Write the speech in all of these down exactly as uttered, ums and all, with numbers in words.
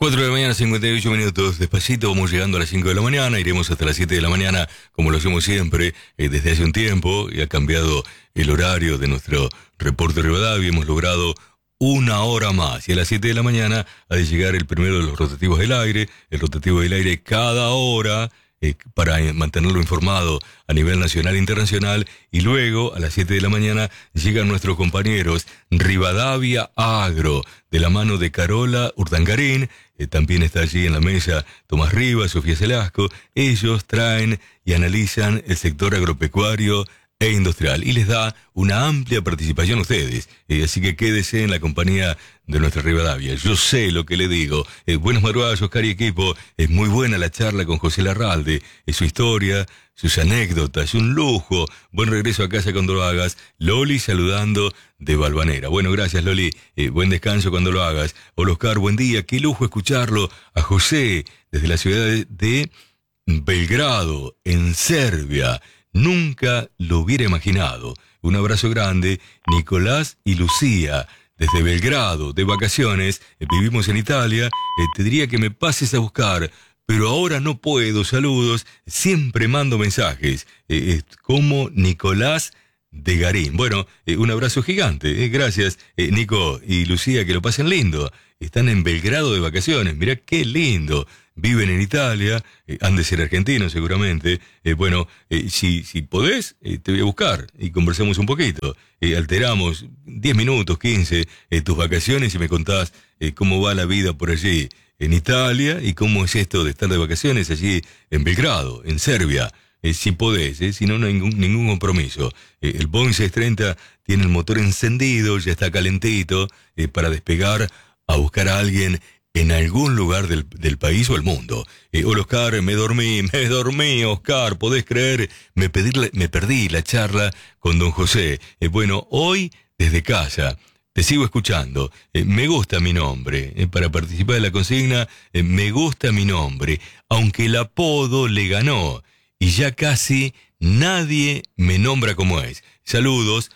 cuatro de la mañana, cincuenta y ocho minutos. Despacito, vamos llegando a las cinco de la mañana. Iremos hasta las siete de la mañana, como lo hacemos siempre, eh, desde hace un tiempo. Y ha cambiado el horario de nuestro reporte Rivadavia. Hemos logrado una hora más. Y a las siete de la mañana ha de llegar el primero de los rotativos del aire. El rotativo del aire cada hora, eh, para mantenerlo informado a nivel nacional e internacional. Y luego, a las siete de la mañana, llegan nuestros compañeros Rivadavia Agro, de la mano de Carola Urdangarín. Eh, también está allí en la mesa Tomás Rivas, Sofía Celasco. Ellos traen y analizan el sector agropecuario e industrial y les da una amplia participación a ustedes. Eh, así que quédese en la compañía de nuestra Rivadavia. Yo sé lo que le digo. Eh, buenas madrugadas, Oscar y equipo. Es muy buena la charla con José Larralde. Es su historia, sus anécdotas, un lujo. Buen regreso a casa cuando lo hagas. Loli saludando de Valvanera. Bueno, gracias, Loli. Eh, buen descanso cuando lo hagas. Hola, Oscar, buen día. Qué lujo escucharlo a José desde la ciudad de, de Belgrado, en Serbia. Nunca lo hubiera imaginado. Un abrazo grande, Nicolás y Lucía, desde Belgrado, de vacaciones. Eh, vivimos en Italia. Eh, te diría que me pases a buscar, pero ahora no puedo. Saludos, siempre mando mensajes. Eh, eh, como Nicolás de Garín. Bueno, eh, un abrazo gigante. Eh, gracias, eh, Nico y Lucía, que lo pasen lindo. Están en Belgrado de vacaciones. Mirá qué lindo. Viven en Italia, eh, han de ser argentinos seguramente. Eh, bueno, eh, si, si podés, eh, te voy a buscar y conversamos un poquito. Eh, alteramos diez minutos, quince, eh, tus vacaciones y me contás eh, cómo va la vida por allí en Italia y cómo es esto de estar de vacaciones allí en Belgrado, en Serbia. Eh, si podés, eh, si no, no hay ningún, ningún compromiso. Eh, el Boeing seiscientos treinta tiene el motor encendido, ya está calentito, eh, para despegar a buscar a alguien en algún lugar del, del país o el mundo. Eh, hola, Oscar, me dormí, me dormí, Oscar, ¿podés creer? Me, pedí la, me perdí la charla con don José. Eh, bueno, hoy desde casa te sigo escuchando. Eh, me gusta mi nombre. Eh, para participar de la consigna, eh, me gusta mi nombre, aunque el apodo le ganó y ya casi nadie me nombra como es. Saludos,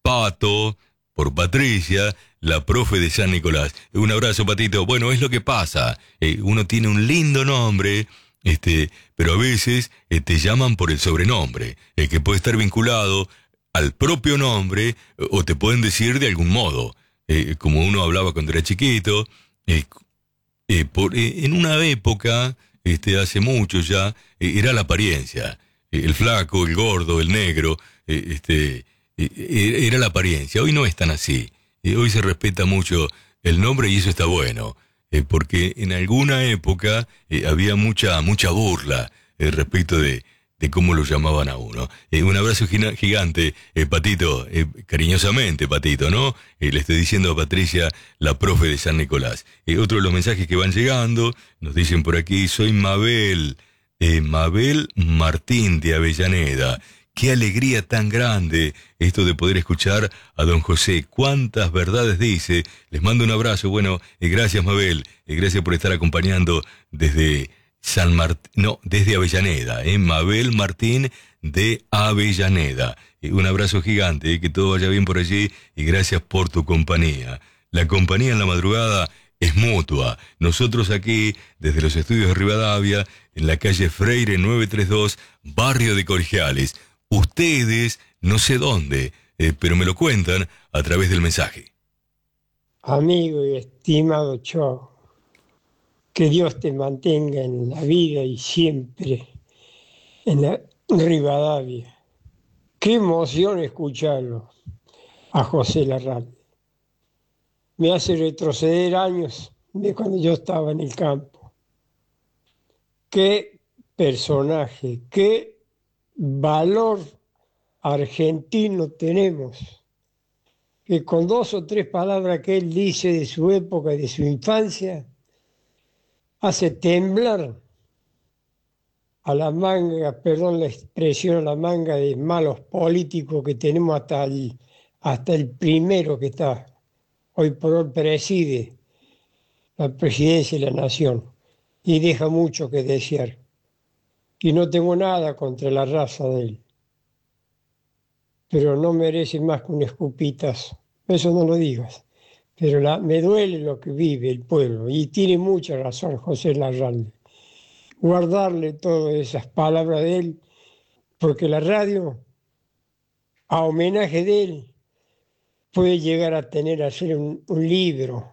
Pato, por Patricia, la profe de San Nicolás. Un abrazo, Patito. Bueno, es lo que pasa. Eh, uno tiene un lindo nombre, este, pero a veces eh, te llaman por el sobrenombre, eh, que puede estar vinculado al propio nombre, o te pueden decir de algún modo. Eh, como uno hablaba cuando era chiquito, eh, eh, por, eh, en una época, este, hace mucho ya, eh, era la apariencia. Eh, el flaco, el gordo, el negro, eh, este, eh, era la apariencia. Hoy no es tan así. Eh, hoy se respeta mucho el nombre y eso está bueno, eh, porque en alguna época eh, había mucha mucha burla eh, respecto de, de cómo lo llamaban a uno. Eh, un abrazo gina- gigante, eh, Patito, eh, cariñosamente, Patito, ¿no? Eh, le estoy diciendo a Patricia, la profe de San Nicolás. Eh, otro de los mensajes que van llegando, nos dicen por aquí, soy Mabel, eh, Mabel Martín de Avellaneda. Qué alegría tan grande esto de poder escuchar a don José. Cuántas verdades dice. Les mando un abrazo. Bueno, eh, gracias, Mabel. Eh, gracias por estar acompañando desde San Martín, no, desde Avellaneda. Eh, Mabel Martín de Avellaneda. Eh, un abrazo gigante. Eh, que todo vaya bien por allí y gracias por tu compañía. La compañía en la madrugada es mutua. Nosotros aquí, desde los estudios de Rivadavia, en la calle Freire nueve treinta y dos, barrio de Colegiales. Ustedes, no sé dónde, eh, pero me lo cuentan a través del mensaje. Amigo y estimado Cho, que Dios te mantenga en la vida y siempre en la Rivadavia. Qué emoción escucharlo a José Larralde. Me hace retroceder años de cuando yo estaba en el campo. Qué personaje, qué valor argentino tenemos, que con dos o tres palabras que él dice de su época y de su infancia, hace temblar a la manga, perdón la expresión, a la manga de malos políticos que tenemos hasta el, hasta el primero que está, hoy por hoy preside la presidencia de la nación y deja mucho que desear. Y no tengo nada contra la raza de él, pero no merece más que un escupitazo. Eso no lo digas. pero la, me duele lo que vive el pueblo, y tiene mucha razón José Larralde. Guardarle todas esas palabras de él, porque la radio, a homenaje de él, puede llegar a tener, a hacer un, un libro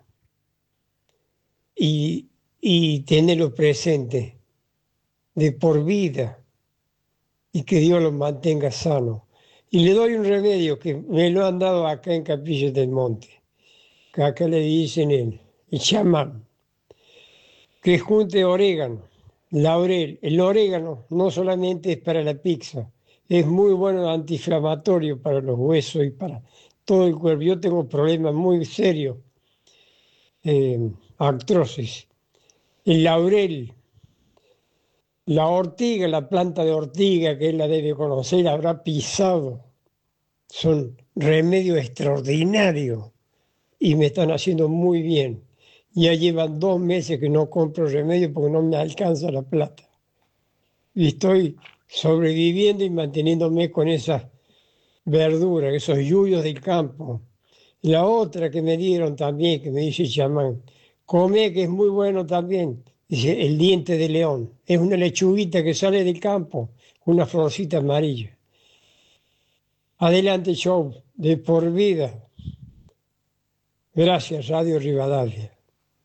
y, y tenerlo presente de por vida, y que Dios lo mantenga sano. Y le doy un remedio que me lo han dado acá en Capillas del Monte, que acá le dicen el, el chamán, que junte orégano, laurel. El orégano no solamente es para la pizza, es muy bueno antiinflamatorio para los huesos y para todo el cuerpo. Yo tengo problemas muy serios, eh, artrosis. El laurel, la ortiga, la planta de ortiga, que él la debe conocer, habrá pisado. Son remedios extraordinarios y me están haciendo muy bien. Ya llevan dos meses que no compro remedio porque no me alcanza la plata. Y estoy sobreviviendo y manteniéndome con esas verduras, esos yuyos del campo. Y la otra que me dieron también, que me dice el chamán, come, que es muy bueno también. Dice, el diente de león. Es una lechuguita que sale del campo, una florcita amarilla. Adelante, show, de por vida. Gracias, Radio Rivadavia.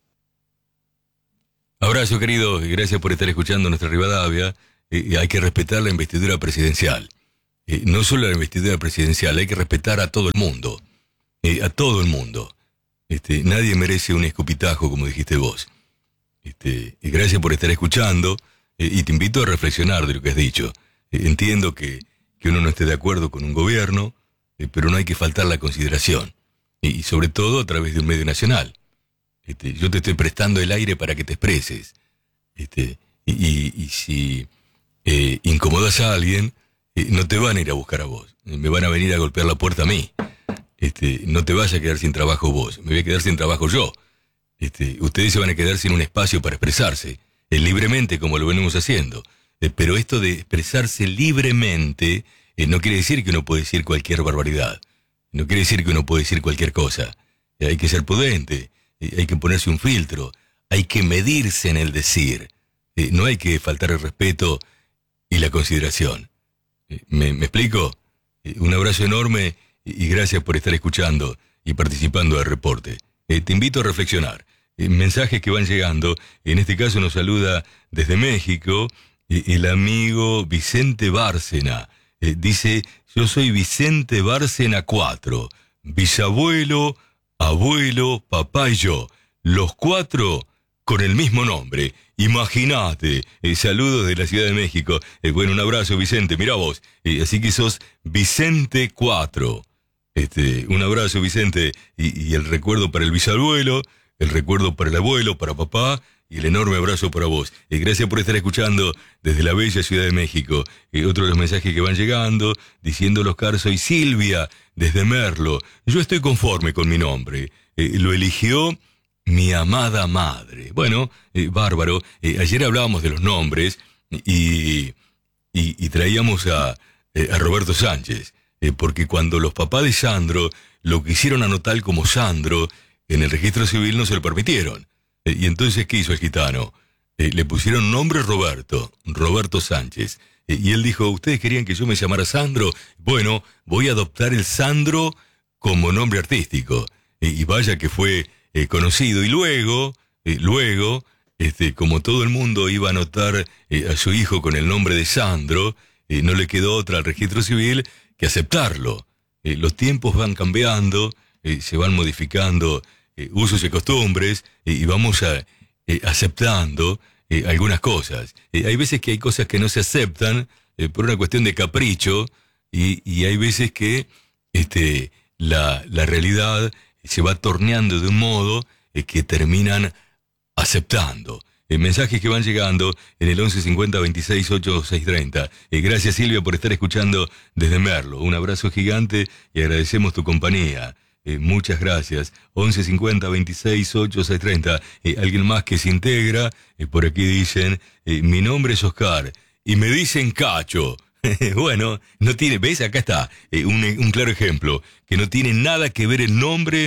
Abrazo, querido, y gracias por estar escuchando nuestra Rivadavia. Eh, hay que respetar la investidura presidencial. Eh, no solo la investidura presidencial, hay que respetar a todo el mundo. Eh, a todo el mundo. Este, nadie merece un escupitajo, como dijiste vos. Este, y gracias por estar escuchando, eh, y te invito a reflexionar de lo que has dicho. Eh, entiendo que, que uno no esté de acuerdo con un gobierno, eh, pero no hay que faltar la consideración. Y, y sobre todo a través de un medio nacional. Este, yo te estoy prestando el aire para que te expreses. Este, y, y, y si eh, incomodas a alguien, eh, no te van a ir a buscar a vos. Me van a venir a golpear la puerta a mí. Este, no te vas a quedar sin trabajo vos. Me voy a quedar sin trabajo yo. Este, ustedes se van a quedar sin un espacio para expresarse. Eh, libremente, como lo venimos haciendo. Eh, pero esto de expresarse libremente eh, no quiere decir que uno puede decir cualquier barbaridad. No quiere decir que uno puede decir cualquier cosa. Eh, hay que ser prudente. Hay que ponerse un filtro, hay que medirse en el decir, eh, no hay que faltar el respeto y la consideración. Eh, ¿me, ¿Me explico? Eh, un abrazo enorme y, y gracias por estar escuchando y participando del reporte. Eh, te invito a reflexionar. Eh, mensajes que van llegando, en este caso nos saluda desde México eh, el amigo Vicente Bárcena. Eh, dice, yo soy Vicente Bárcena cuatro, bisabuelo, abuelo, papá y yo, los cuatro con el mismo nombre. Imagínate, eh, saludos de la Ciudad de México. Eh, bueno, un abrazo, Vicente, mirá vos. Eh, así que sos Vicente cuatro. Este, un abrazo, Vicente, y, y el recuerdo para el bisabuelo, el recuerdo para el abuelo, para papá, y el enorme abrazo para vos. Eh, gracias por estar escuchando desde la bella Ciudad de México. Eh, otro de los mensajes que van llegando, diciendo Oscar, soy Silvia, desde Merlo. Yo estoy conforme con mi nombre. Eh, lo eligió mi amada madre. Bueno, eh, bárbaro. Eh, ayer hablábamos de los nombres y, y, y traíamos a, eh, a Roberto Sánchez. Eh, porque cuando los papás de Sandro lo quisieron anotar como Sandro, en el registro civil no se lo permitieron. Y entonces, ¿qué hizo el gitano? Eh, le pusieron nombre Roberto, Roberto Sánchez. Eh, y él dijo, ¿ustedes querían que yo me llamara Sandro? Bueno, voy a adoptar el Sandro como nombre artístico. Eh, y vaya que fue eh, conocido. Y luego, eh, luego, este, como todo el mundo iba a anotar eh, a su hijo con el nombre de Sandro, eh, no le quedó otra al registro civil que aceptarlo. Eh, los tiempos van cambiando, eh, se van modificando Eh, usos y costumbres, eh, y vamos a, eh, aceptando eh, algunas cosas. Eh, hay veces que hay cosas que no se aceptan eh, por una cuestión de capricho, y, y hay veces que este, la, la realidad se va torneando de un modo eh, que terminan aceptando. Eh, mensajes que van llegando en el once cincuenta veintiséis ochenta y seis treinta. Eh, gracias, Silvia, por estar escuchando desde Merlo. Un abrazo gigante y agradecemos tu compañía. Eh, muchas gracias. once cincuenta veintiséis ochenta y seis treinta. Eh, alguien más que se integra. Eh, por aquí dicen, eh, mi nombre es Oscar y me dicen Cacho. Bueno, no tiene, ¿ves? Acá está eh, un, un claro ejemplo, que no tiene nada que ver el nombre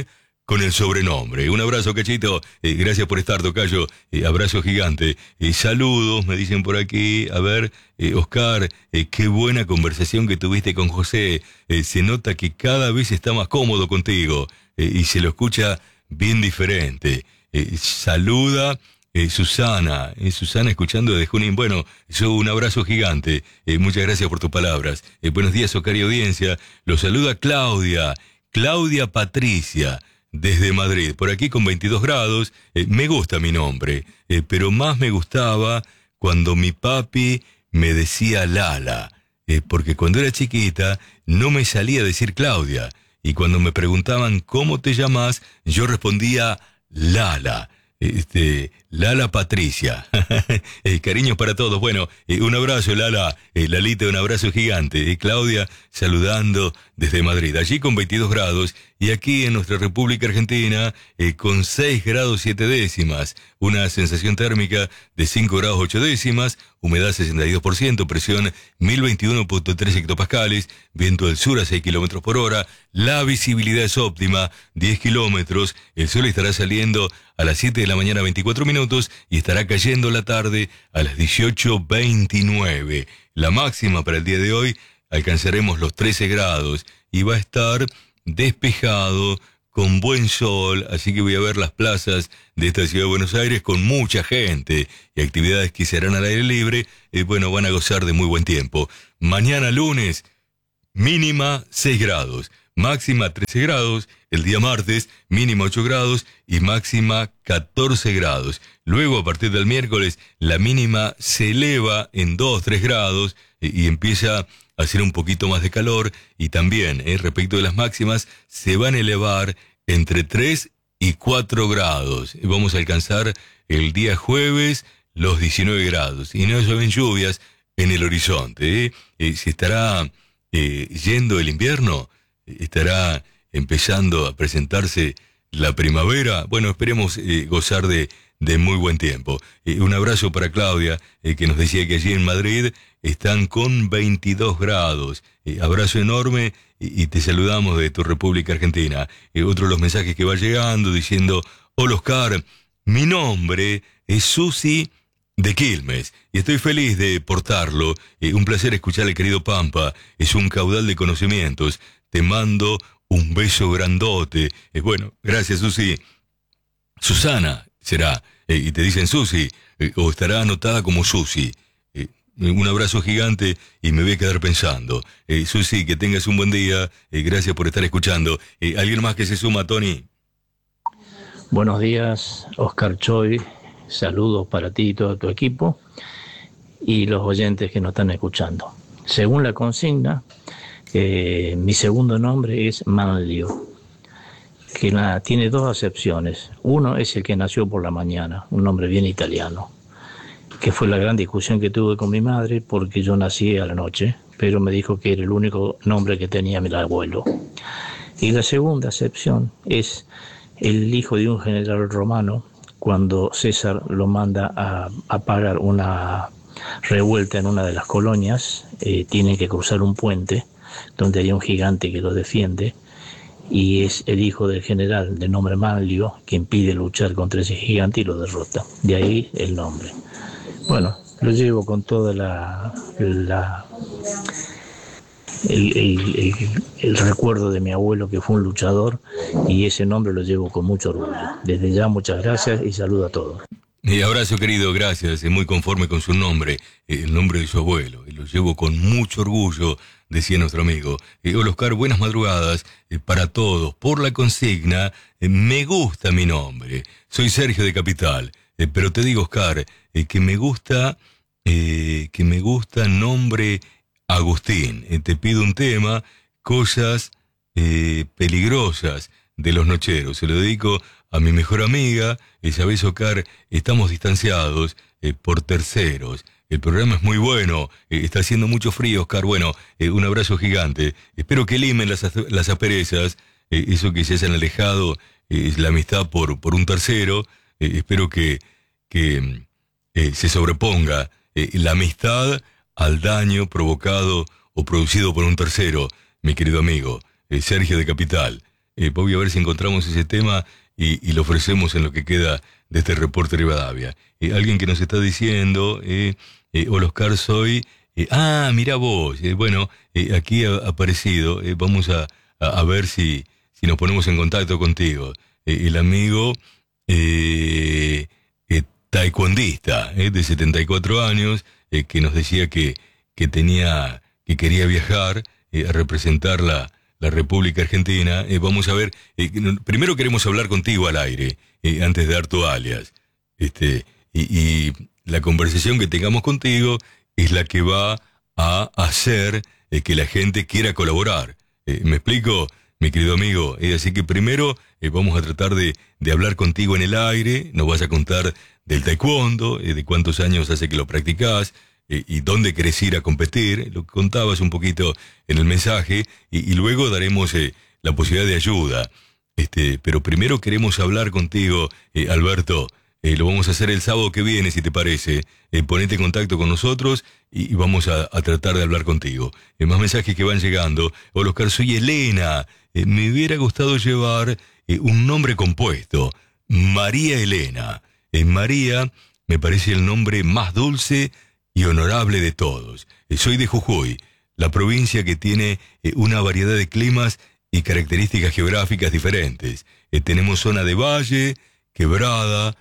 con el sobrenombre. Un abrazo, Cachito. Eh, gracias por estar, tocayo. Eh, abrazo gigante. Eh, saludos, me dicen por aquí. A ver, eh, Oscar, eh, qué buena conversación que tuviste con José. Eh, se nota que cada vez está más cómodo contigo eh, y se lo escucha bien diferente. Eh, saluda. Eh, Susana, eh, Susana escuchando desde Junín. Bueno, yo un abrazo gigante. Eh, muchas gracias por tus palabras. Eh, buenos días, Oscar y audiencia. Los saluda Claudia, Claudia Patricia, desde Madrid. Por aquí con veintidós grados. Eh, me gusta mi nombre, eh, pero más me gustaba cuando mi papi me decía Lala. Eh, porque cuando era chiquita no me salía a decir Claudia. Y cuando me preguntaban ¿cómo te llamas? Yo respondía Lala. Este, Lala Patricia. eh, cariños para todos. Bueno, eh, un abrazo, Lala. Eh, Lalita, un abrazo gigante. Eh, Claudia, saludando desde Madrid. Allí con veintidós grados. Y aquí en nuestra República Argentina, eh, con seis grados siete décimas. Una sensación térmica de cinco grados ocho décimas. Humedad sesenta y dos por ciento. Presión mil veintiuno punto tres hectopascales. Viento del sur a seis kilómetros por hora. La visibilidad es óptima, diez kilómetros. El sol estará saliendo a las siete de la mañana, veinticuatro minutos, y estará cayendo la tarde a las dieciocho veintinueve. La máxima para el día de hoy alcanzaremos los trece grados y va a estar despejado, con buen sol, así que voy a ver las plazas de esta ciudad de Buenos Aires con mucha gente y actividades que se harán al aire libre. Eh, bueno, van a gozar de muy buen tiempo. Mañana lunes, mínima seis grados. Máxima trece grados, el día martes mínima ocho grados y máxima catorce grados. Luego a partir del miércoles la mínima se eleva en dos, tres grados y, y empieza a hacer un poquito más de calor y también eh, respecto de las máximas se van a elevar entre tres y cuatro grados. Vamos a alcanzar el día jueves los diecinueve grados y no llueven lluvias en el horizonte. ¿eh? Eh, se estará eh, yendo el invierno. Estará empezando a presentarse la primavera. Bueno, esperemos eh, gozar de, de muy buen tiempo. Eh, un abrazo para Claudia, eh, que nos decía que allí en Madrid están con veintidós grados. Eh, abrazo enorme y, y te saludamos de tu República Argentina. Eh, otro de los mensajes que va llegando diciendo: hola Oscar, mi nombre es Susi de Quilmes y estoy feliz de portarlo. Eh, un placer escuchar al querido Pampa. Es un caudal de conocimientos. Te mando un beso grandote. Eh, bueno, gracias, Susi. Susana será, eh, y te dicen Susi, eh, o estará anotada como Susi. Eh, un abrazo gigante y me voy a quedar pensando. Eh, Susi, que tengas un buen día. Eh, gracias por estar escuchando. Eh, ¿Alguien más que se suma, Tony? Buenos días, Oscar Choi. Saludos para ti y todo tu equipo y los oyentes que nos están escuchando. Según la consigna, Eh, mi segundo nombre es Manlio, que la, tiene dos acepciones. Uno es el que nació por la mañana, un nombre bien italiano, que fue la gran discusión que tuve con mi madre porque yo nací a la noche, pero me dijo que era el único nombre que tenía mi abuelo. Y la segunda acepción es el hijo de un general romano, cuando César lo manda a, a pagar una revuelta en una de las colonias, eh, tienen que cruzar un puente donde hay un gigante que lo defiende y es el hijo del general de nombre Manlio que impide luchar contra ese gigante y lo derrota. De ahí el nombre. Bueno, lo llevo con toda la, la el, el, el, el recuerdo de mi abuelo que fue un luchador y ese nombre lo llevo con mucho orgullo. Desde ya muchas gracias y saludo a todos. Y abrazo querido, gracias, es muy conforme con su nombre, el nombre de su abuelo, y lo llevo con mucho orgullo, decía nuestro amigo. Eh, hola Oscar, buenas madrugadas eh, para todos. Por la consigna, eh, me gusta mi nombre, soy Sergio de Capital, eh, pero te digo Oscar, eh, que me gusta, eh, que me gusta nombre Agustín. Eh, te pido un tema, cosas eh, peligrosas de los nocheros, se lo dedico a mi mejor amiga. Eh, sabés, Oscar, estamos distanciados eh, por terceros. El programa es muy bueno, eh, está haciendo mucho frío, Oscar. Bueno, eh, un abrazo gigante. Espero que limen las, las asperezas, eh, eso que se hayan alejado, eh, es la amistad por, por un tercero. Eh, espero que, que eh, se sobreponga eh, la amistad al daño provocado o producido por un tercero, mi querido amigo, eh, Sergio de Capital. Eh, voy a ver si encontramos ese tema y, y lo ofrecemos en lo que queda de este reporte Rivadavia. Eh, alguien que nos está diciendo, eh, eh, hola Oscar, soy... Eh, ah, mira vos, eh, bueno, eh, aquí ha aparecido, eh, vamos a, a, a ver si, si nos ponemos en contacto contigo. Eh, el amigo eh, eh, taekwondista eh, de setenta y cuatro años, eh, que nos decía que, que tenía, que quería viajar eh, a representar la, la República Argentina. Eh, vamos a ver, eh, primero queremos hablar contigo al aire, eh, antes de dar tu alias. Este, y, y la conversación que tengamos contigo es la que va a hacer eh, que la gente quiera colaborar. Eh, ¿Me explico, mi querido amigo? Eh, así que primero eh, vamos a tratar de, de hablar contigo en el aire, nos vas a contar del taekwondo, eh, de cuántos años hace que lo practicás, eh, y dónde querés ir a competir, lo contabas un poquito en el mensaje, y, y luego daremos eh, la posibilidad de ayuda. Este, pero primero queremos hablar contigo, eh, Alberto. Eh, lo vamos a hacer el sábado que viene, si te parece. Eh, ponete en contacto con nosotros y, y vamos a, a tratar de hablar contigo. Eh, más mensajes que van llegando. Hola Oscar, soy Elena. Eh, me hubiera gustado llevar eh, un nombre compuesto. María Elena. Eh, María me parece el nombre más dulce y honorable de todos. Eh, soy de Jujuy, la provincia que tiene eh, una variedad de climas y características geográficas diferentes. Eh, tenemos zona de valle, quebrada,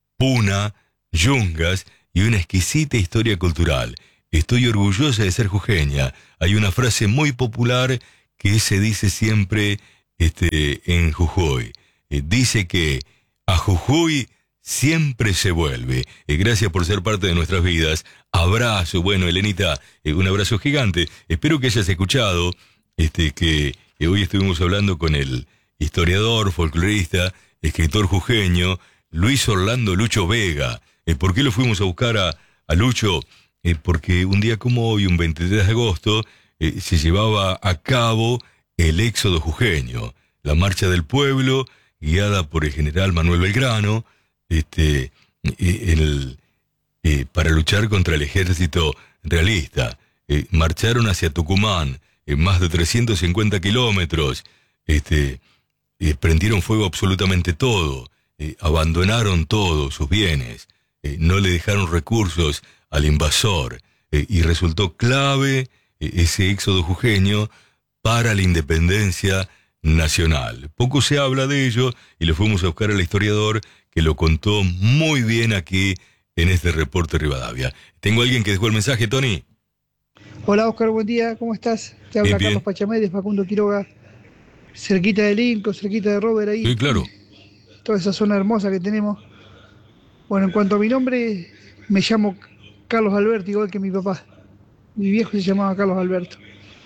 puna, yungas y una exquisita historia cultural. Estoy orgullosa de ser jujeña. Hay una frase muy popular que se dice siempre este, en Jujuy. Eh, dice que a Jujuy siempre se vuelve. Eh, gracias por ser parte de nuestras vidas. Abrazo. Bueno, Elenita, eh, un abrazo gigante. Espero que hayas escuchado este, que, que hoy estuvimos hablando con el historiador, folclorista, escritor jujeño, Luis Orlando Lucho Vega. Eh, ¿Por qué lo fuimos a buscar a, a Lucho? Eh, porque un día como hoy, un veintitrés de agosto, eh, se llevaba a cabo el éxodo jujeño, la marcha del pueblo, guiada por el general Manuel Belgrano, este, eh, el, eh, para luchar contra el ejército realista. Eh, marcharon hacia Tucumán, en más de trescientos cincuenta kilómetros, este, eh, prendieron fuego absolutamente todo. Eh, abandonaron todos sus bienes, eh, no le dejaron recursos al invasor, eh, y resultó clave eh, ese éxodo jujeño para la independencia nacional. Poco se habla de ello y lo fuimos a buscar al historiador que lo contó muy bien aquí en este reporte Rivadavia. ¿Tengo a alguien que dejó el mensaje, Tony? Hola Oscar, buen día, ¿cómo estás? Te habla Bien, bien. Carlos Pachamé de Facundo Quiroga, cerquita de Lincoln, cerquita de Robert ahí. Sí, claro. Toda esa zona hermosa que tenemos. Bueno, en cuanto a mi nombre, me llamo Carlos Alberto, igual que mi papá. Mi viejo se llamaba Carlos Alberto.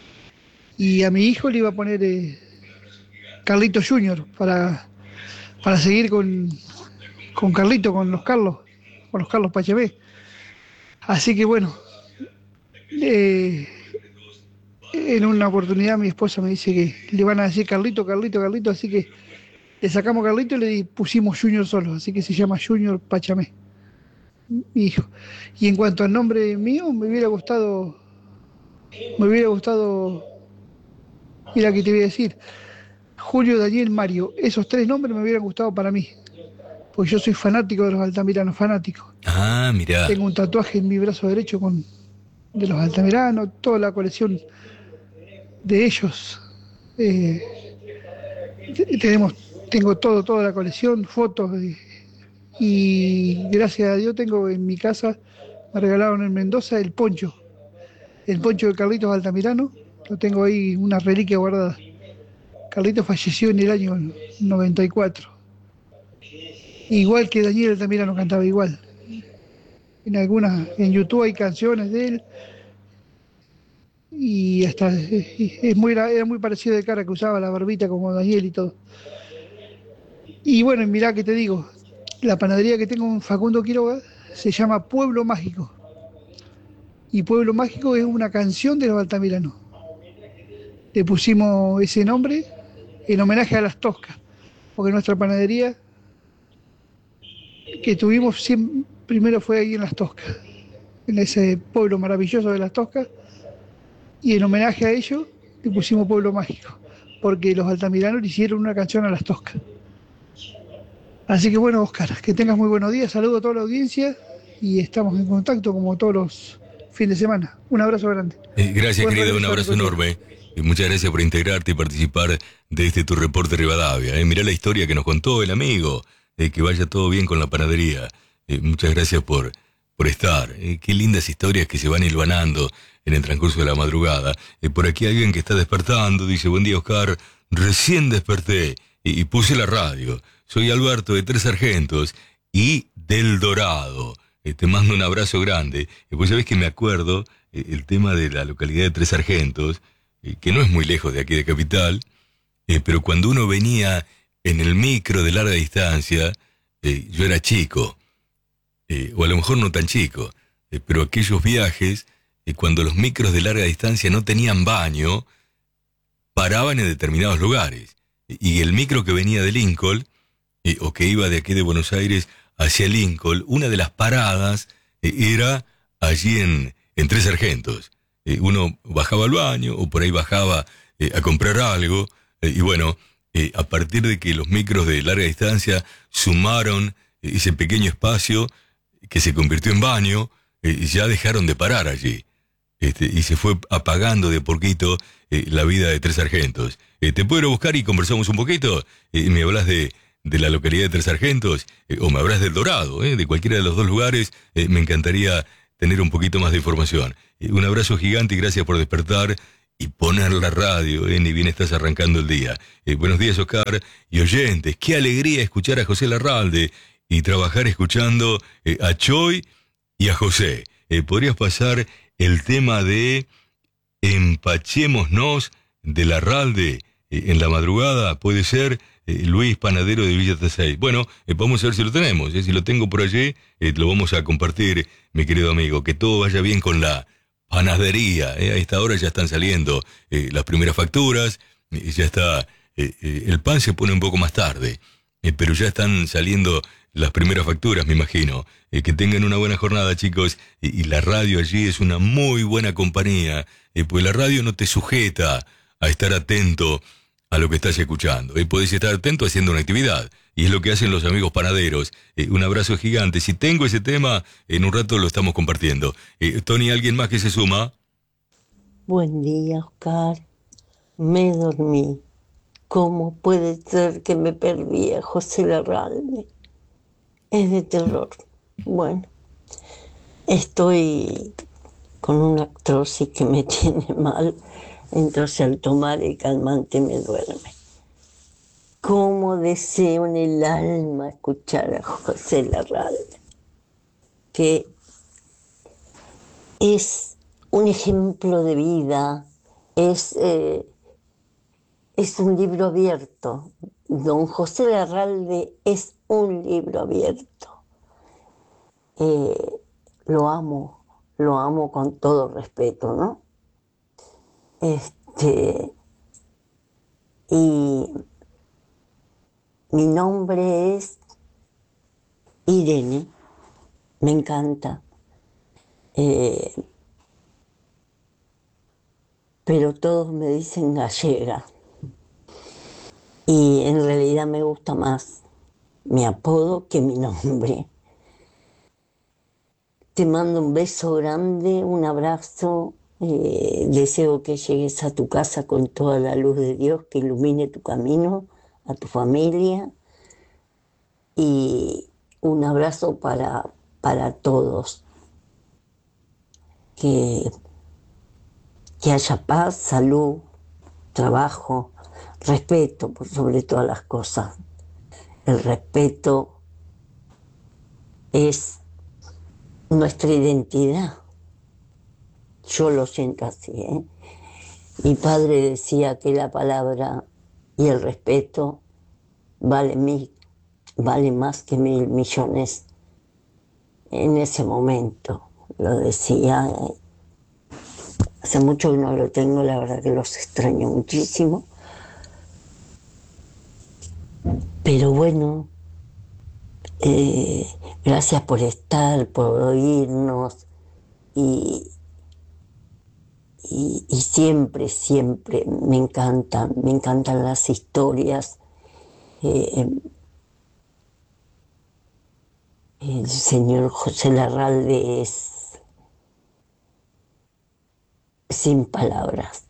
Y a mi hijo le iba a poner eh, Carlito Junior para, para seguir con, con Carlito, con los Carlos, con los Carlos Pachamé. Así que bueno, eh, en una oportunidad mi esposa me dice que le van a decir Carlito, Carlito, Carlito, así que le sacamos Carlito y le pusimos Junior solo, así que se llama Junior Pachamé, mi hijo. Y en cuanto al nombre mío, me hubiera gustado, me hubiera gustado, mira que te voy a decir, Julio, Daniel, Mario, esos tres nombres me hubieran gustado para mí, porque yo soy fanático de los altamiranos, fanático. Ah, mirá. Tengo un tatuaje en mi brazo derecho con de los altamiranos, toda la colección de ellos. Eh, tenemos Tengo todo, toda la colección, fotos, y, y gracias a Dios tengo en mi casa, me regalaron en Mendoza el poncho, el poncho de Carlitos Altamirano, lo tengo ahí, una reliquia guardada. Carlitos falleció en el año noventa y cuatro, igual que Daniel Altamirano cantaba igual. En algunas, en YouTube hay canciones de él, y hasta es, es muy, era muy parecido de cara, que usaba la barbita como Daniel y todo. Y bueno, mirá que te digo, la panadería que tengo en Facundo Quiroga se llama Pueblo Mágico. Y Pueblo Mágico es una canción de los altamiranos. Le pusimos ese nombre en homenaje a las Toscas, porque nuestra panadería que tuvimos siempre, primero fue ahí en Las Toscas, en ese pueblo maravilloso de Las Toscas, y en homenaje a ello le pusimos Pueblo Mágico. porque los Altamirano le hicieron una canción a las Toscas. Así que bueno, Oscar, que tengas muy buenos días, saludo a toda la audiencia y estamos en contacto como todos los fines de semana. Un abrazo grande. Eh, gracias, Buen querido, un regreso a abrazo tu enorme. Y muchas gracias por integrarte y participar de este tu reporte Rivadavia. Eh, mirá la historia que nos contó el amigo. Eh, que vaya todo bien con la panadería. Eh, muchas gracias por, por estar. Eh, qué lindas historias que se van hilvanando en el transcurso de la madrugada. Eh, por aquí alguien que está despertando dice: buen día, Oscar. Recién desperté y, y puse la radio. Soy Alberto de Tres Sargentos y del Dorado. Eh, te mando un abrazo grande. Eh, pues sabés que me acuerdo eh, el tema de la localidad de Tres Sargentos, eh, que no es muy lejos de aquí de Capital, eh, pero cuando uno venía en el micro de larga distancia, eh, yo era chico, eh, o a lo mejor no tan chico, eh, pero aquellos viajes, eh, cuando los micros de larga distancia no tenían baño, paraban en determinados lugares. Y el micro que venía de Lincoln, eh, o que iba de aquí de Buenos Aires hacia Lincoln, una de las paradas eh, era allí en, en Tres Sargentos. Eh, uno bajaba al baño, o por ahí bajaba eh, a comprar algo, eh, y bueno, eh, a partir de que los micros de larga distancia sumaron eh, ese pequeño espacio que se convirtió en baño, eh, ya dejaron de parar allí. Este, y se fue apagando de poquito eh, la vida de Tres Sargentos. Eh, ¿Te puedo ir a buscar y conversamos un poquito? Eh, ¿Me hablas de, de la localidad de Tres Sargentos? Eh, ¿O me hablas del Dorado? Eh, de cualquiera de los dos lugares, eh, me encantaría tener un poquito más de información. Eh, un abrazo gigante y gracias por despertar y poner la radio, eh, ni bien estás arrancando el día. Eh, buenos días, Oscar y oyentes. Qué alegría escuchar a José Larralde y trabajar escuchando eh, a Choy y a José. Eh, ¿Podrías pasar el tema de Empachémonos de Larralde eh, en la madrugada? Puede ser eh, Luis Panadero de Villa Tasey. Bueno, eh, vamos a ver si lo tenemos. Eh, si lo tengo por allí, eh, lo vamos a compartir, mi querido amigo. Que todo vaya bien con la panadería. Eh. A esta hora ya están saliendo eh, las primeras facturas. Eh, ya está. Eh, eh, el pan se pone un poco más tarde, eh, pero ya están saliendo las primeras facturas, me imagino. Eh, que tengan una buena jornada, chicos. Y, y la radio allí es una muy buena compañía. Eh, pues la radio no te sujeta a estar atento a lo que estás escuchando. Eh, podés estar atento haciendo una actividad. Y es lo que hacen los amigos panaderos. Eh, un abrazo gigante. Si tengo ese tema, en un rato lo estamos compartiendo. Eh, Tony, ¿alguien más que se suma? Buen día, Oscar. Me dormí. ¿Cómo puede ser que me perdí a José Larralde? Es de terror. Bueno, estoy con una artrosis que me tiene mal, entonces al tomar el calmante me duerme. ¿Cómo deseo en el alma escuchar a José Larralde? Que es un ejemplo de vida, es, eh, es un libro abierto. Don José Larralde es un libro abierto. Eh, lo amo, lo amo con todo respeto, ¿no? Este, y mi nombre es Irene, me encanta, eh, pero todos me dicen gallega. Y en realidad me gusta más mi apodo que mi nombre. Te mando un beso grande, un abrazo. Eh, deseo que llegues a tu casa con toda la luz de Dios que ilumine tu camino, a tu familia. Y un abrazo para, para todos. Que, que haya paz, salud, trabajo, respeto por sobre todas las cosas. El respeto es nuestra identidad. Yo lo siento así, ¿eh? Mi padre decía que la palabra y el respeto vale, mil, vale más que mil millones. En ese momento lo decía. ¿eh? Hace mucho que no lo tengo, la verdad que los extraño muchísimo. Pero bueno, eh, gracias por estar, por oírnos y, y, y siempre, siempre me encantan, me encantan las historias. Eh, el señor José Larralde es sin palabras.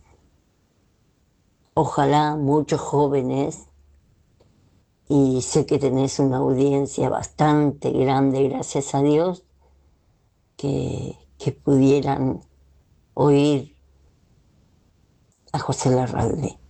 Ojalá muchos jóvenes, y sé que tenés una audiencia bastante grande, gracias a Dios, que, que pudieran oír a José Larralde.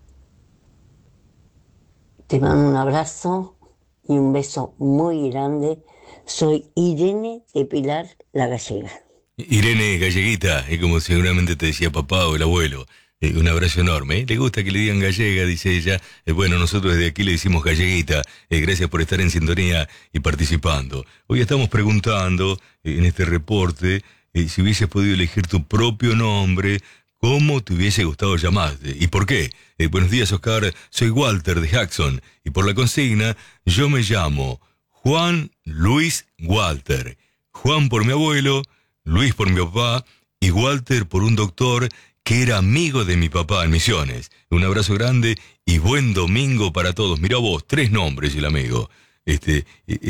Te mando un abrazo y un beso muy grande. Soy Irene de Pilar La Gallega. Irene Galleguita, es como seguramente te decía papá o el abuelo. Eh, un abrazo enorme. ¿eh? Le gusta que le digan gallega, dice ella. Eh, bueno, nosotros desde aquí le decimos galleguita. Eh, gracias por estar en sintonía y participando. Hoy estamos preguntando eh, en este reporte eh, si hubieses podido elegir tu propio nombre, ¿cómo te hubiese gustado llamarte? ¿Y por qué? Eh, buenos días, Oscar. Soy Walter de Jackson. Y por la consigna, yo me llamo Juan Luis Walter. Juan por mi abuelo, Luis por mi papá y Walter por un doctor que era amigo de mi papá en Misiones. Un abrazo grande y buen domingo para todos. Mirá vos, tres nombres el amigo. Este,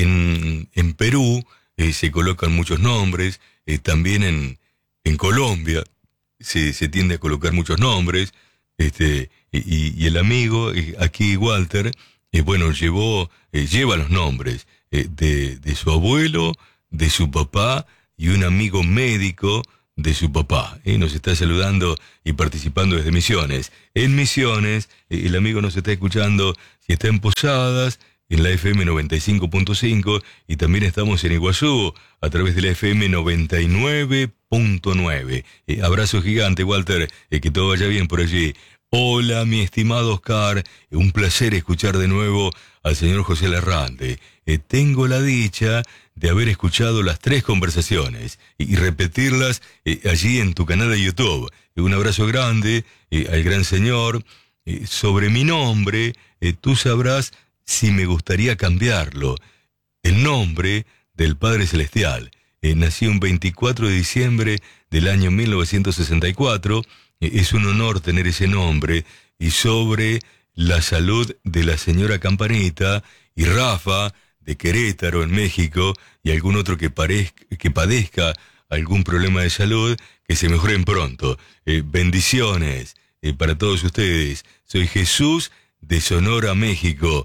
en, en Perú eh, se colocan muchos nombres, eh, también en, en Colombia se, se tiende a colocar muchos nombres. Este, y, y el amigo, eh, aquí Walter, eh, bueno, llevó, eh, lleva los nombres eh, de, de su abuelo, de su papá y un amigo médico de su papá. ¿eh? Nos está saludando y participando desde Misiones. En Misiones, eh, el amigo nos está escuchando, si está en Posadas, en la F M noventa y cinco punto cinco, y también estamos en Iguazú, a través de la F M noventa y nueve punto nueve. Eh, abrazo gigante, Walter, eh, que todo vaya bien por allí. Hola, mi estimado Oscar, un placer escuchar de nuevo al señor José Larralde. Eh, tengo la dicha de haber escuchado las tres conversaciones y, y repetirlas eh, allí en tu canal de YouTube. Eh, un abrazo grande eh, al gran señor. Eh, sobre mi nombre, eh, tú sabrás si me gustaría cambiarlo. El nombre del Padre Celestial. Eh, nací un veinticuatro de diciembre del año mil novecientos sesenta y cuatro. Eh, es un honor tener ese nombre. Y sobre la salud de la señora Campanita y Rafa de Querétaro en México y algún otro que, parezca, que padezca algún problema de salud, que se mejoren pronto. Eh, bendiciones eh, para todos ustedes. Soy Jesús de Sonora, México.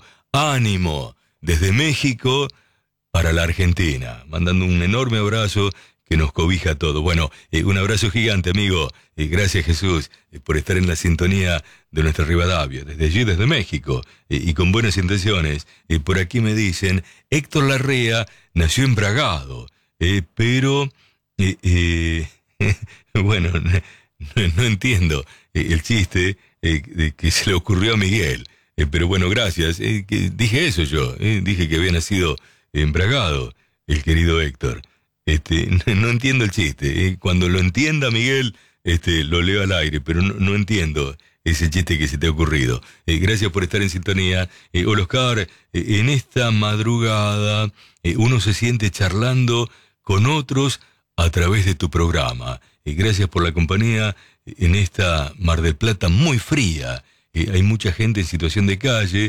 Ánimo desde México para la Argentina. Mandando un enorme abrazo que nos cobija a todos. Bueno, eh, un abrazo gigante, amigo. Eh, gracias, Jesús, eh, por estar en la sintonía de nuestra Rivadavia, desde allí, desde México, eh, y con buenas intenciones. Eh, por aquí me dicen, Héctor Larrea nació en Bragado, eh, pero, eh, eh, bueno, no, no entiendo eh, el chiste eh, de que se le ocurrió a Miguel. Eh, pero bueno, gracias. Eh, que dije eso yo, eh, dije que había nacido en Bragado, el querido Héctor. Este, no, no entiendo el chiste. Eh. Cuando lo entienda, Miguel, este, lo leo al aire, pero no, no entiendo ese chiste que se te ha ocurrido. Eh, gracias por estar en sintonía. Eh, hola, Oscar, eh, en esta madrugada eh, uno se siente charlando con otros a través de tu programa. Eh, gracias por la compañía en esta Mar del Plata muy fría. Eh, hay mucha gente en situación de calle.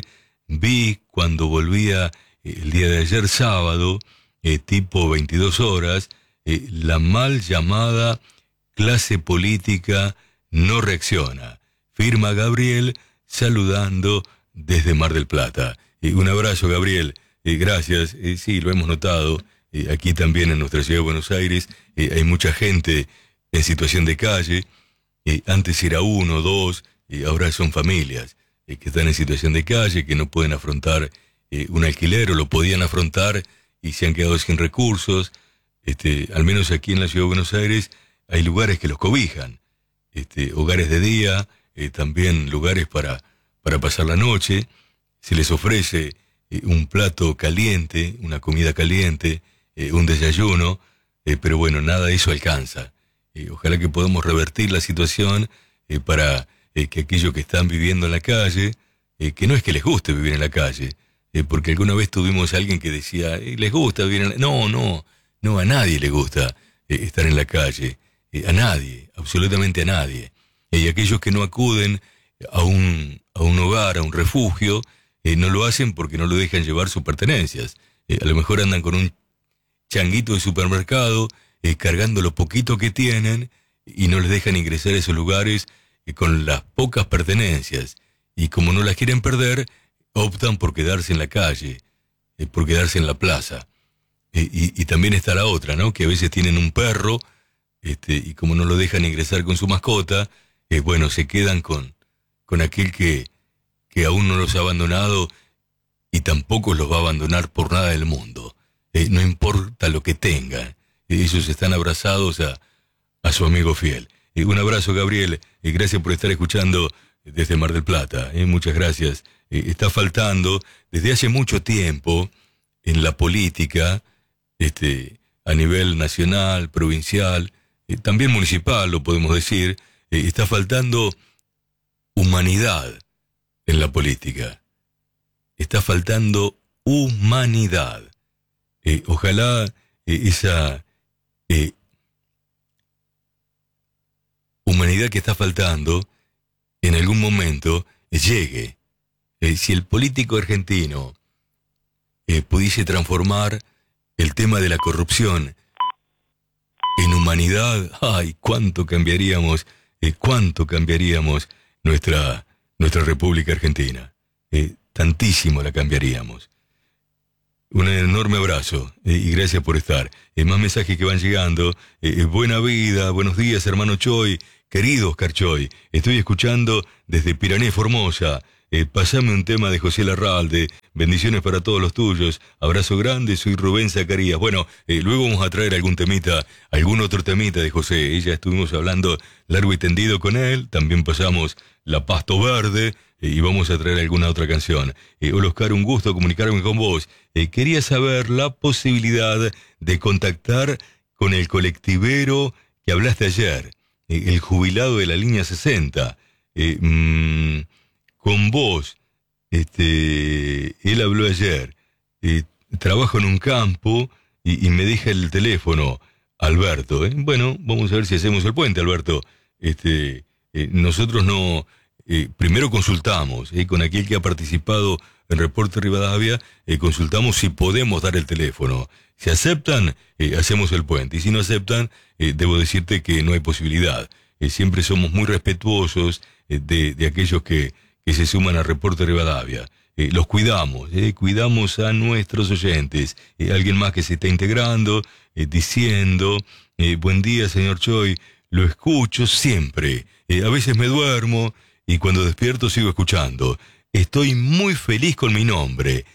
Vi cuando volvía eh, el día de ayer sábado, Eh, tipo veintidós horas, eh, la mal llamada clase política no reacciona. Firma Gabriel, saludando desde Mar del Plata. Eh, un abrazo, Gabriel. Eh, gracias. Eh, sí, lo hemos notado. Eh, aquí también en nuestra ciudad de Buenos Aires eh, hay mucha gente en situación de calle. Eh, antes era uno, dos, eh, ahora son familias eh, que están en situación de calle, que no pueden afrontar eh, un alquiler o lo podían afrontar y se han quedado sin recursos. Este, al menos aquí en la ciudad de Buenos Aires hay lugares que los cobijan, este, hogares de día, eh, también lugares para, para pasar la noche. Se les ofrece eh, un plato caliente, una comida caliente, eh, un desayuno, eh, pero bueno, nada de eso alcanza. Eh, ojalá que podamos revertir la situación eh, para eh, que aquellos que están viviendo en la calle, eh, que no es que les guste vivir en la calle, Eh, porque alguna vez tuvimos a alguien que decía, eh, ¿les gusta vivir en la...? No, no, no, a nadie le gusta eh, estar en la calle, eh, a nadie, absolutamente a nadie. y aquellos que no acuden a un, a un hogar, a un refugio, eh, no lo hacen porque no lo dejan llevar sus pertenencias. Eh, a lo mejor andan con un changuito de supermercado, eh, cargando lo poquito que tienen, y no les dejan ingresar a esos lugares eh, con las pocas pertenencias. Y como no las quieren perder, optan por quedarse en la calle, eh, por quedarse en la plaza. Eh, y, y también está la otra, ¿no? Que a veces tienen un perro, este, y como no lo dejan ingresar con su mascota, eh, bueno, se quedan con, con aquel que, que aún no los ha abandonado y tampoco los va a abandonar por nada del mundo. Eh, no importa lo que tengan, eh, ellos están abrazados a, a su amigo fiel. Eh, un abrazo, Gabriel, eh, gracias por estar escuchando desde Mar del Plata, eh, muchas gracias. Eh, está faltando desde hace mucho tiempo en la política, este, a nivel nacional, provincial, eh, también municipal, lo podemos decir, eh, está faltando humanidad en la política. Está faltando humanidad. Eh, ojalá eh, esa eh, humanidad que está faltando en algún momento eh, llegue. Eh, si el político argentino eh, pudiese transformar el tema de la corrupción en humanidad, ay, cuánto cambiaríamos, eh, cuánto cambiaríamos nuestra, nuestra República Argentina. Eh, tantísimo la cambiaríamos. Un enorme abrazo eh, y gracias por estar. Eh, más mensajes que van llegando. Eh, eh, buena vida, buenos días, hermano Choy, querido Oscar Choy. Estoy escuchando desde Piranesi, Formosa. Eh, pasame un tema de José Larralde. Bendiciones para todos los tuyos. Abrazo grande, soy Rubén Zacarías. Bueno, eh, luego vamos a traer algún temita, algún otro temita de José. Ya estuvimos hablando largo y tendido con él. También pasamos La Pasto Verde. Y vamos a traer alguna otra canción. Eh, hola Oscar, un gusto comunicarme con vos. Eh, quería saber la posibilidad de contactar con el colectivero que hablaste ayer, eh, el jubilado de la línea sesenta. Eh, mmm, con vos, este, él habló ayer. Eh, trabajo en un campo y, y me deja el teléfono, Alberto. ¿eh? Bueno, vamos a ver si hacemos el puente, Alberto. Este, eh, nosotros no... Eh, primero consultamos eh, con aquel que ha participado en Reporte Rivadavia, eh, consultamos si podemos dar el teléfono. Si aceptan, eh, hacemos el puente. Y si no aceptan, eh, debo decirte que no hay posibilidad. Eh, siempre somos muy respetuosos eh, de, de aquellos que, que se suman a Reporte Rivadavia. Eh, los cuidamos, eh, cuidamos a nuestros oyentes. Eh, alguien más que se está integrando, eh, diciendo, eh, buen día, señor Choy, lo escucho siempre. Eh, a veces me duermo, y cuando despierto sigo escuchando. Estoy muy feliz con mi nombre,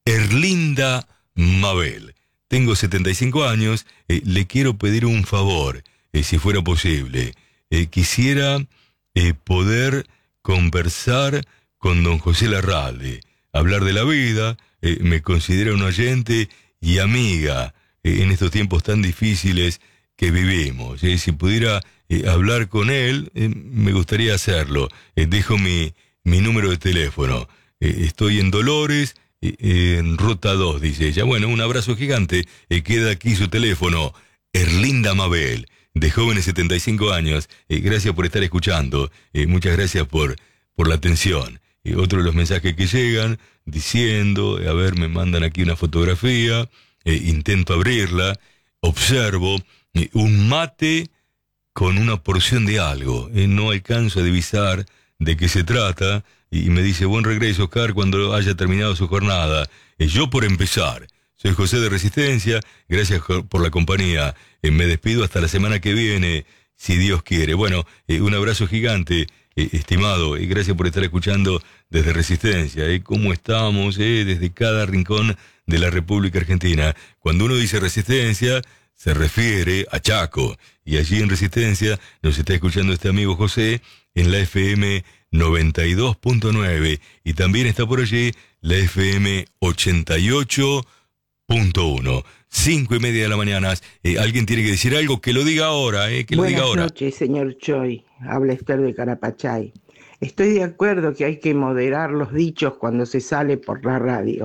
Erlinda Mabel. Tengo setenta y cinco años, eh, le quiero pedir un favor, eh, si fuera posible. Eh, quisiera eh, poder conversar con don José Larralde, hablar de la vida, eh, me considera un oyente y amiga eh, en estos tiempos tan difíciles que vivimos. Eh, si pudiera... Eh, hablar con él, eh, me gustaría hacerlo. Eh, dejo mi, mi número de teléfono. Eh, estoy en Dolores, eh, en Ruta dos, dice ella. Bueno, un abrazo gigante. Eh, queda aquí su teléfono. Erlinda Mabel, de jóvenes setenta y cinco años. Eh, gracias por estar escuchando. Eh, muchas gracias por, por la atención. Eh, otro de los mensajes que llegan, diciendo, a ver, me mandan aquí una fotografía. Eh, intento abrirla. Observo eh, un mate con una porción de algo, eh, no alcanzo a divisar de qué se trata, y me dice, buen regreso, Oscar, cuando haya terminado su jornada. Eh, yo por empezar, soy José de Resistencia, gracias por la compañía, eh, me despido hasta la semana que viene, si Dios quiere. Bueno, eh, un abrazo gigante, eh, estimado, y gracias por estar escuchando desde Resistencia, eh, cómo estamos, eh, desde cada rincón de la República Argentina. Cuando uno dice Resistencia, se refiere a Chaco, y allí en Resistencia nos está escuchando este amigo José en la F M noventa y dos punto nueve, y también está por allí la F M ochenta y ocho punto uno. Cinco y media de la mañana. Eh, alguien tiene que decir algo, que lo diga ahora, eh, que lo diga ahora. Buenas noches, señor Choy. Habla Esther de Carapachay. Estoy de acuerdo que hay que moderar los dichos cuando se sale por la radio.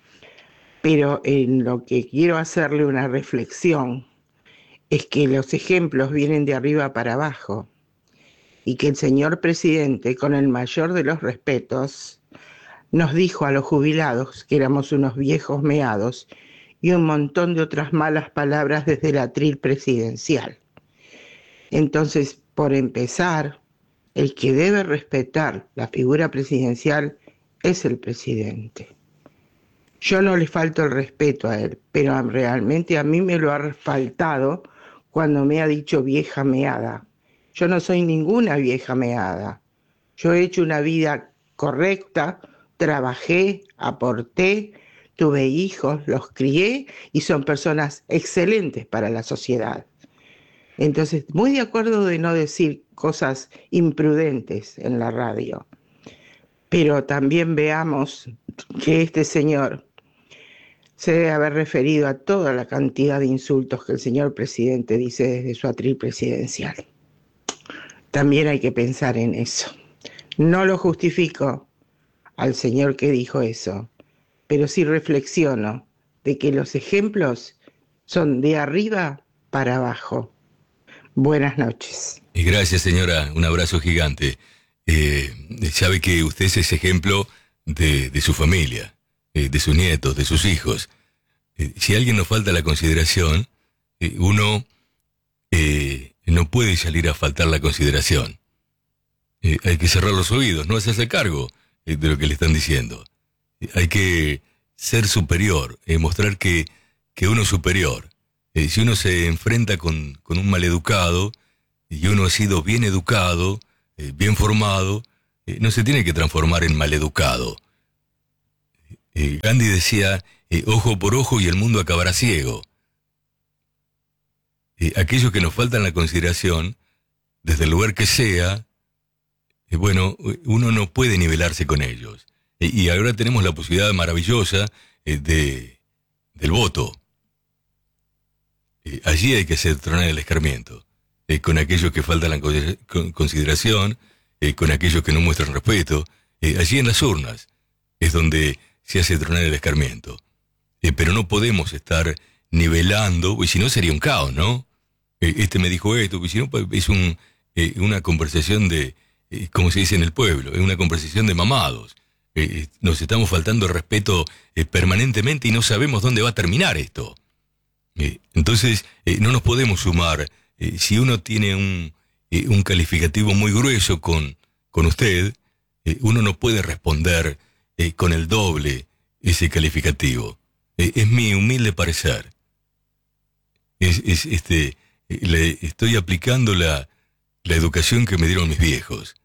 Pero en lo que quiero hacerle una reflexión es que los ejemplos vienen de arriba para abajo. y que el señor presidente, con el mayor de los respetos, nos dijo a los jubilados que éramos unos viejos meados y un montón de otras malas palabras desde el atril presidencial. Entonces, por empezar, el que debe respetar la figura presidencial es el presidente. Yo no le falto el respeto a él, pero realmente a mí me lo ha faltado cuando me ha dicho vieja meada. Yo no soy ninguna vieja meada. Yo he hecho una vida correcta, trabajé, aporté, tuve hijos, los crié y son personas excelentes para la sociedad. Entonces, muy de acuerdo de no decir cosas imprudentes en la radio. Pero también veamos que este señor se debe haber referido a toda la cantidad de insultos que el señor presidente dice desde su atril presidencial. También hay que pensar en eso. No lo justifico al señor que dijo eso, pero sí reflexiono de que los ejemplos son de arriba para abajo. Buenas noches. Y gracias, señora. Un abrazo gigante. Eh, sabe que usted es ese ejemplo de, de su familia, eh, de sus nietos, de sus hijos. Eh, si a alguien nos falta la consideración, eh, uno eh, no puede salir a faltar la consideración. Eh, hay que cerrar los oídos, no hacerse cargo eh, de lo que le están diciendo. Eh, hay que ser superior, eh, mostrar que, que uno es superior. Eh, si uno se enfrenta con, con un maleducado y uno ha sido bien educado, eh, bien formado, eh, no se tiene que transformar en maleducado. Eh, Gandhi decía, eh, ojo por ojo y el mundo acabará ciego. Eh, aquellos que nos faltan la consideración, desde el lugar que sea, eh, bueno, uno no puede nivelarse con ellos. Eh, y ahora tenemos la posibilidad maravillosa eh, de, del voto. Eh, allí hay que hacer tronar el escarmiento, eh, con aquellos que faltan la con, consideración, eh, con aquellos que no muestran respeto. Eh, allí en las urnas es donde se hace tronar el escarmiento. Eh, pero no podemos estar nivelando, y si no sería un caos, ¿no? Eh, este me dijo esto, y si no es un, eh, una conversación de, eh, como se dice en el pueblo, es una conversación de mamados. Eh, nos estamos faltando el respeto eh, permanentemente y no sabemos dónde va a terminar esto. Eh, entonces, eh, no nos podemos sumar. Eh, si uno tiene un, eh, un calificativo muy grueso con, con usted, eh, uno no puede responder eh, con el doble ese calificativo. Eh, es mi humilde parecer. Es, es, este, eh, le estoy aplicando la, la educación que me dieron mis viejos.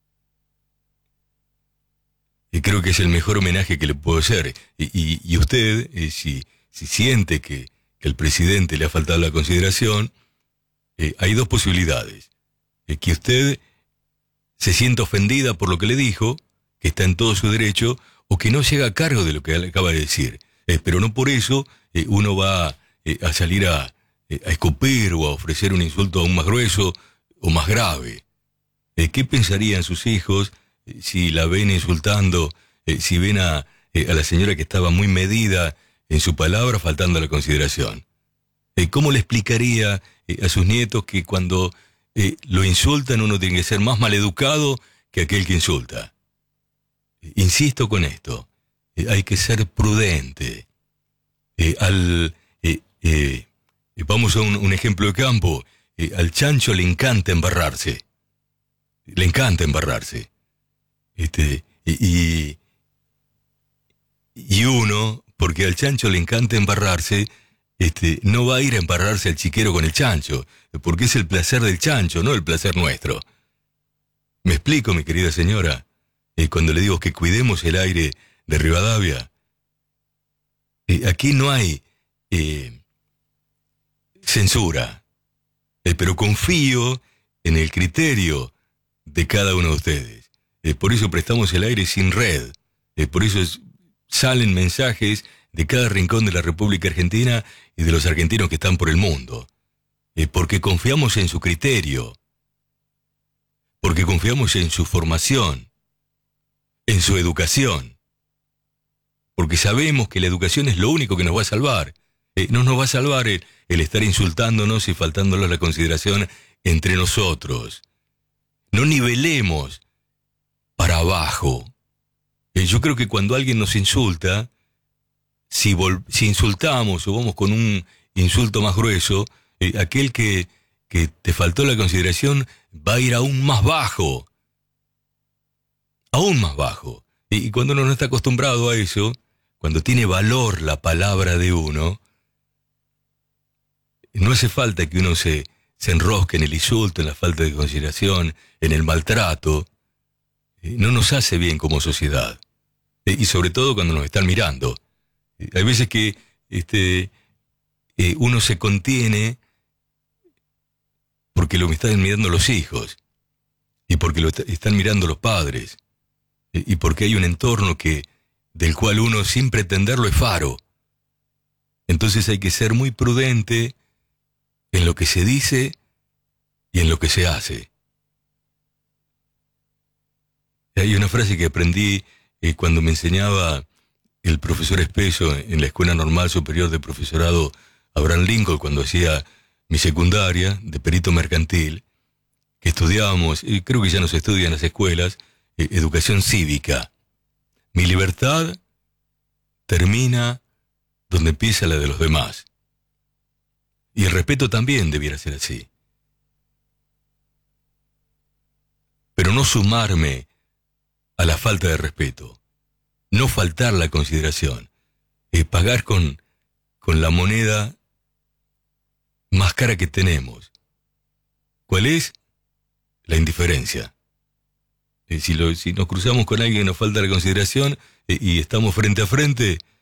Y creo que es el mejor homenaje que le puedo hacer. Y, y, y usted, eh, si, si siente que que el presidente le ha faltado la consideración, eh, hay dos posibilidades. Eh, que usted se sienta ofendida por lo que le dijo, que está en todo su derecho, o que no se haga cargo de lo que acaba de decir. Eh, pero no por eso eh, uno va eh, a salir a, eh, a escupir o a ofrecer un insulto aún más grueso o más grave. Eh, ¿Qué pensarían sus hijos eh, si la ven insultando, eh, si ven a, eh, a la señora que estaba muy medida en su palabra, faltando a la consideración? Eh, ¿Cómo le explicaría eh, a sus nietos que cuando eh, lo insultan uno tiene que ser más maleducado que aquel que insulta? Eh, insisto con esto, eh, hay que ser prudente. Eh, al, eh, eh, eh, vamos a un, un ejemplo de campo. Eh, al chancho le encanta embarrarse. Le encanta embarrarse. Este, y, y uno... porque al chancho le encanta embarrarse, este, no va a ir a embarrarse al chiquero con el chancho, porque es el placer del chancho, no el placer nuestro. ¿Me explico, mi querida señora? Eh, cuando le digo que cuidemos el aire de Rivadavia, eh, aquí no hay eh, censura, eh, pero confío en el criterio de cada uno de ustedes. Eh, por eso prestamos el aire sin red, eh, por eso es... salen mensajes de cada rincón de la República Argentina y de los argentinos que están por el mundo. Eh, porque confiamos en su criterio. Porque confiamos en su formación. En su educación. Porque sabemos que la educación es lo único que nos va a salvar. Eh, no nos va a salvar el, el estar insultándonos y faltándonos la consideración entre nosotros. no nivelemos para abajo. Eh, yo creo que cuando alguien nos insulta, si, vol- si insultamos o vamos con un insulto más grueso, eh, aquel que, que te faltó la consideración va a ir aún más bajo. Aún más bajo. Y, y cuando uno no está acostumbrado a eso, cuando tiene valor la palabra de uno, no hace falta que uno se, se enrosque en el insulto, en la falta de consideración, en el maltrato. Eh, no nos hace bien como sociedad. Eh, y sobre todo cuando nos están mirando. Eh, hay veces que este, eh, uno se contiene porque lo están mirando los hijos, y porque lo est- están mirando los padres, eh, y porque hay un entorno que, del cual uno, sin pretenderlo, es faro. Entonces hay que ser muy prudente en lo que se dice y en lo que se hace. Hay una frase que aprendí eh, cuando me enseñaba el profesor Espeso en la Escuela Normal Superior de Profesorado Abraham Lincoln, cuando hacía mi secundaria de perito mercantil, que estudiábamos, y creo que ya no se estudia en las escuelas, eh, educación cívica. Mi libertad termina donde empieza la de los demás. Y el respeto también debiera ser así. Pero no sumarme a la falta de respeto. No faltar la consideración. Eh, pagar con, con la moneda más cara que tenemos. ¿Cuál es? La indiferencia. Eh, si, lo, si nos cruzamos con alguien que nos falta la consideración eh, y estamos frente a frente,